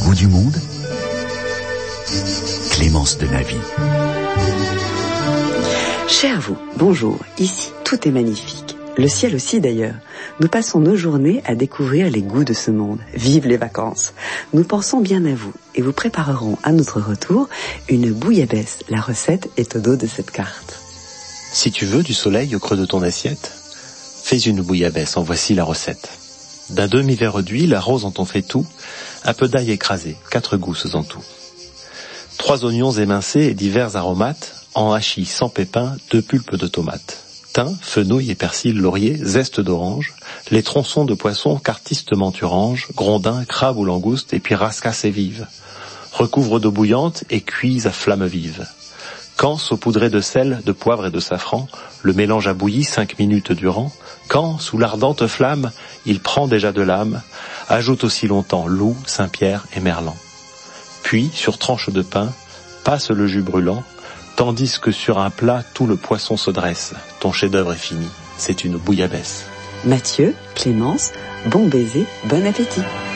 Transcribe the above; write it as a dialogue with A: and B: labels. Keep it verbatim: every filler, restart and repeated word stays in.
A: goût du monde, Clémence de Navy.
B: Cher vous, bonjour. Ici, tout est magnifique. Le ciel aussi d'ailleurs. Nous passons nos journées à découvrir les goûts de ce monde. Vive les vacances. Nous pensons bien à vous et vous préparerons à notre retour une bouillabaisse. La recette est au dos de cette carte.
C: Si tu veux du soleil au creux de ton assiette, fais une bouillabaisse, en voici la recette. D'un demi-verre d'huile, arrose en ton faitout, un peu d'ail écrasé, quatre gousses en tout. Trois oignons émincés et divers aromates, en hachis sans pépins, deux pulpes de tomates. Thym, fenouil et persil laurier, zeste d'orange, les tronçons de poisson qu'artistement tu ranges, grondins, crabes ou langoustes, et puis rascasse et vive. Recouvre d'eau bouillante et cuise à flamme vive. Quand, saupoudré de sel, de poivre et de safran, le mélange a bouilli cinq minutes durant, quand, sous l'ardente flamme, il prend déjà de l'âme, ajoute aussi longtemps loup, Saint-Pierre et merlan. Puis, sur tranche de pain, passe le jus brûlant, tandis que sur un plat tout le poisson se dresse. Ton chef-d'œuvre est fini, c'est une bouillabaisse.
B: Mathieu, Clémence, bon baiser, bon appétit.